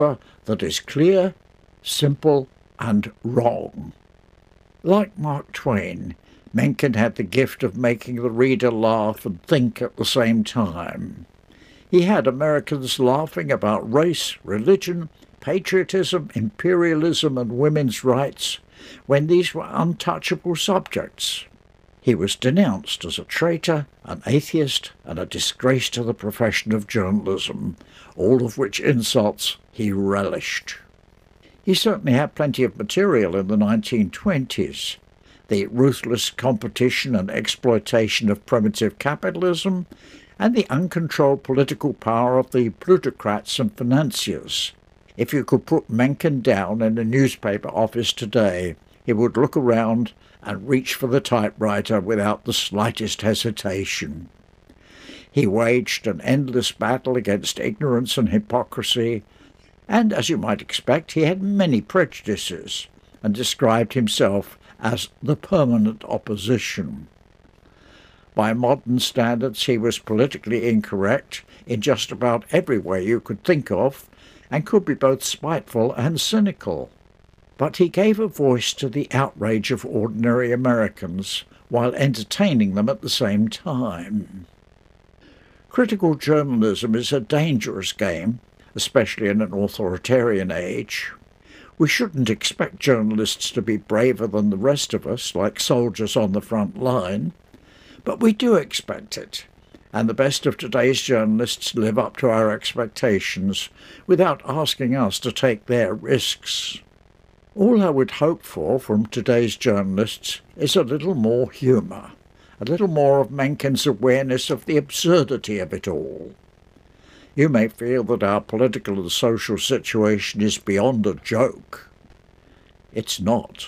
that is clear, simple, and wrong. Like Mark Twain, Mencken had the gift of making the reader laugh and think at the same time. He had Americans laughing about race, religion, patriotism, imperialism, and women's rights when these were untouchable subjects. He was denounced as a traitor, an atheist, and a disgrace to the profession of journalism, all of which insults he relished. He certainly had plenty of material in the 1920s. The ruthless competition and exploitation of primitive capitalism, and the uncontrolled political power of the plutocrats and financiers. If you could put Mencken down in a newspaper office today, he would look around and reach for the typewriter without the slightest hesitation. He waged an endless battle against ignorance and hypocrisy, and, as you might expect, he had many prejudices, and described himself as the permanent opposition. By modern standards, he was politically incorrect in just about every way you could think of, and could be both spiteful and cynical. But he gave a voice to the outrage of ordinary Americans while entertaining them at the same time. Critical journalism is a dangerous game, especially in an authoritarian age. We shouldn't expect journalists to be braver than the rest of us, like soldiers on the front line, but we do expect it, and the best of today's journalists live up to our expectations without asking us to take their risks. All I would hope for from today's journalists is a little more humour, a little more of Mencken's awareness of the absurdity of it all. You may feel that our political and social situation is beyond a joke. It's not.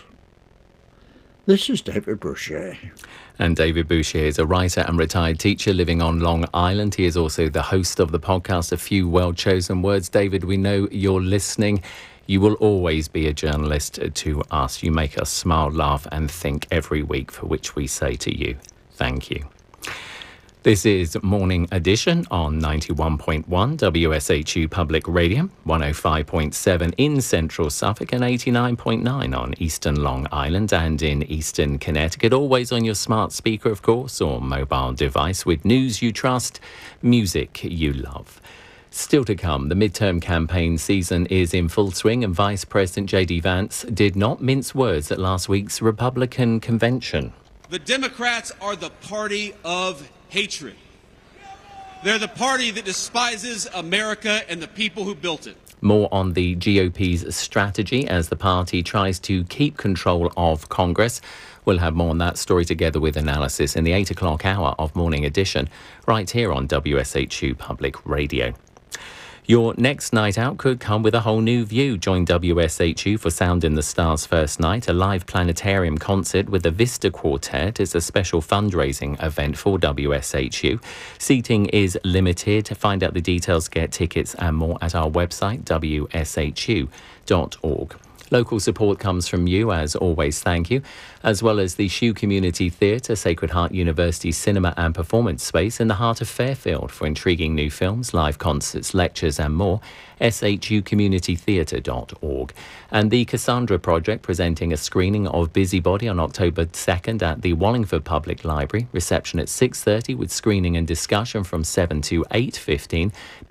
This is David Boucher. And David Boucher is a writer and retired teacher living on Long Island. He is also the host of the podcast A Few Well-Chosen Words. David, we know you're listening. You will always be a journalist to us. You make us smile, laugh and think every week, for which we say to you, thank you. This is Morning Edition on 91.1 WSHU Public Radio, 105.7 in Central Suffolk and 89.9 on Eastern Long Island and in Eastern Connecticut. Always on your smart speaker, of course, or mobile device with news you trust, music you love. Still to come, the midterm campaign season is in full swing and Vice President J.D. Vance did not mince words at last week's Republican convention. The Democrats are the party of hatred. They're the party that despises America and the people who built it. More on the GOP's strategy as the party tries to keep control of Congress. We'll have more on that story together with analysis in the 8 o'clock hour of Morning Edition, right here on WSHU Public Radio. Your next night out could come with a whole new view. Join WSHU for Sound in the Stars First Night, a live planetarium concert with the Vista Quartet. It's a special fundraising event for WSHU. Seating is limited. Find out the details, get tickets and more at our website, wshu.org. Local support comes from you, as always, thank you, as well as the Shoe Community Theatre, Sacred Heart University Cinema and Performance Space in the heart of Fairfield for intriguing new films, live concerts, lectures and more, shucommunitytheatre.org. And the Cassandra Project presenting a screening of Busybody on October 2nd at the Wallingford Public Library, reception at 6:30 with screening and discussion from 7 to 8:15,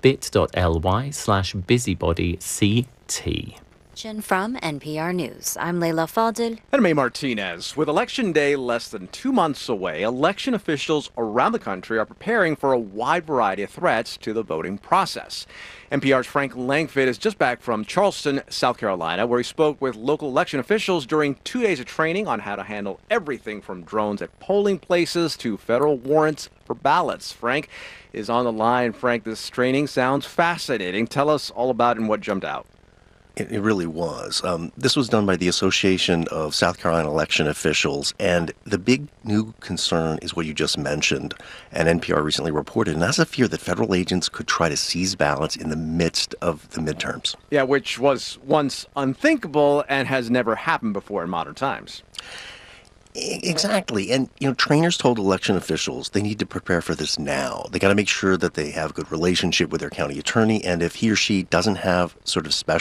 bit.ly/busybodyct. From NPR News, I'm Leila Fadil. And May Martinez. With Election Day less than 2 months away, election officials around the country are preparing for a wide variety of threats to the voting process. NPR's Frank Langford is just back from Charleston, South Carolina, where he spoke with local election officials during 2 days of training on how to handle everything from drones at polling places to federal warrants for ballots. Frank is on the line. Frank, this training sounds fascinating. Tell us all about it and what jumped out. It really was. This was done by the Association of South Carolina Election Officials, and the big new concern is what you just mentioned, and NPR recently reported, and that's a fear that federal agents could try to seize ballots in the midst of the midterms. Yeah, which was once unthinkable and has never happened before in modern times. Exactly. And, trainers told election officials they need to prepare for this now. They got to make sure that they have a good relationship with their county attorney. And if he or she doesn't have sort of special